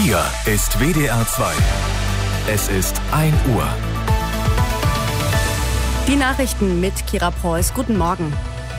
Hier ist WDR 2. Es ist 1 Uhr. Die Nachrichten mit Kira Preuß. Guten Morgen.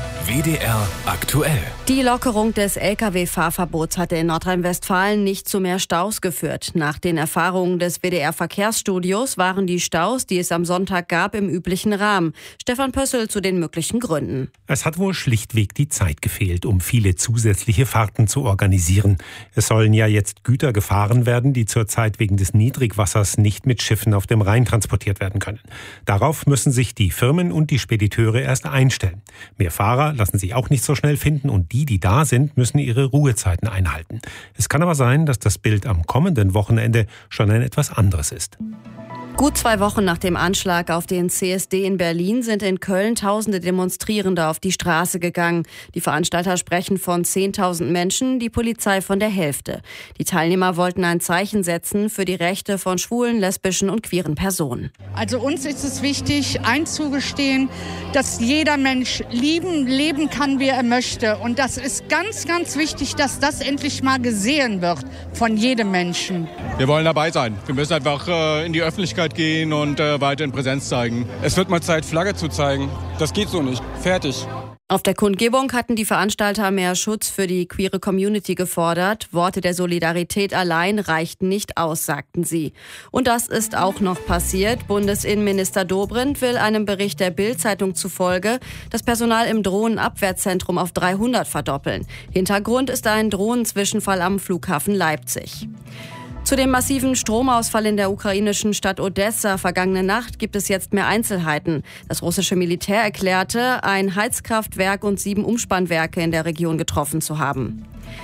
WDR aktuell. Die Lockerung des Lkw-Fahrverbots hatte in Nordrhein-Westfalen nicht zu mehr Staus geführt. Nach den Erfahrungen des WDR-Verkehrsstudios waren die Staus, die es am Sonntag gab, im üblichen Rahmen. Stefan Pössl zu den möglichen Gründen. Es hat wohl schlichtweg die Zeit gefehlt, um viele zusätzliche Fahrten zu organisieren. Es sollen ja jetzt Güter gefahren werden, die zurzeit wegen des Niedrigwassers nicht mit Schiffen auf dem Rhein transportiert werden können. Darauf müssen sich die Firmen und die Spediteure erst einstellen. Mehr Fahrer lassen sich auch nicht so schnell finden und die da sind, müssen ihre Ruhezeiten einhalten. Es kann aber sein, dass das Bild am kommenden Wochenende schon ein etwas anderes ist. Gut 2 Wochen nach dem Anschlag auf den CSD in Berlin sind in Köln tausende Demonstrierende auf die Straße gegangen. Die Veranstalter sprechen von 10.000 Menschen, die Polizei von der Hälfte. Die Teilnehmer wollten ein Zeichen setzen für die Rechte von schwulen, lesbischen und queeren Personen. Also uns ist es wichtig, einzugestehen, dass jeder Mensch leben kann, wie er möchte. Und das ist ganz, ganz wichtig, dass das endlich mal gesehen wird von jedem Menschen. Wir wollen dabei sein. Wir müssen einfach in die Öffentlichkeit gehen und weiterhin Präsenz zeigen. Es wird mal Zeit, Flagge zu zeigen. Das geht so nicht. Fertig. Auf der Kundgebung hatten die Veranstalter mehr Schutz für die queere Community gefordert. Worte der Solidarität allein reichten nicht aus, sagten sie. Und das ist auch noch passiert. Bundesinnenminister Dobrindt will einem Bericht der Bild-Zeitung zufolge das Personal im Drohnenabwehrzentrum auf 300 verdoppeln. Hintergrund ist ein Drohnenzwischenfall am Flughafen Leipzig. Zu dem massiven Stromausfall in der ukrainischen Stadt Odessa vergangene Nacht gibt es jetzt mehr Einzelheiten. Das russische Militär erklärte, ein Heizkraftwerk und 7 Umspannwerke in der Region getroffen zu haben.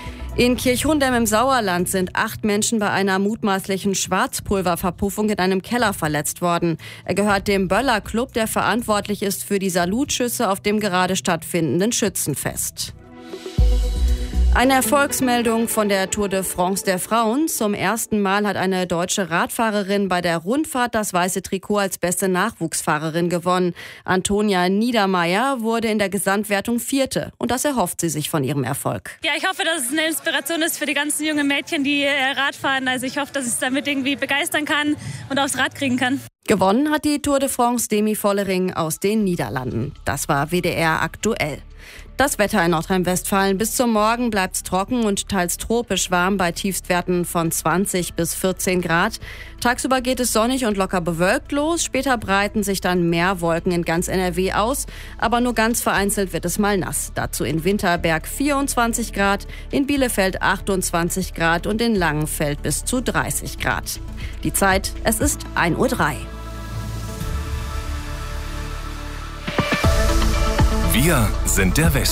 In Kirchhundem im Sauerland sind 8 Menschen bei einer mutmaßlichen Schwarzpulververpuffung in einem Keller verletzt worden. Er gehört dem Böller Club, der verantwortlich ist für die Salutschüsse auf dem gerade stattfindenden Schützenfest. Eine Erfolgsmeldung von der Tour de France der Frauen. Zum ersten Mal hat eine deutsche Radfahrerin bei der Rundfahrt das weiße Trikot als beste Nachwuchsfahrerin gewonnen. Antonia Niedermeyer wurde in der Gesamtwertung 4. Und das erhofft sie sich von ihrem Erfolg. Ja, ich hoffe, dass es eine Inspiration ist für die ganzen jungen Mädchen, die Rad fahren. Also ich hoffe, dass ich es damit irgendwie begeistern kann und aufs Rad kriegen kann. Gewonnen hat die Tour de France Demi Vollering aus den Niederlanden. Das war WDR aktuell. Das Wetter in Nordrhein-Westfalen. Bis zum Morgen bleibt es trocken und teils tropisch warm bei Tiefstwerten von 20 bis 14 Grad. Tagsüber geht es sonnig und locker bewölkt los. Später breiten sich dann mehr Wolken in ganz NRW aus. Aber nur ganz vereinzelt wird es mal nass. Dazu in Winterberg 24 Grad, in Bielefeld 28 Grad und in Langenfeld bis zu 30 Grad. Die Zeit, es ist 1:03 Uhr. Wir sind der Westen.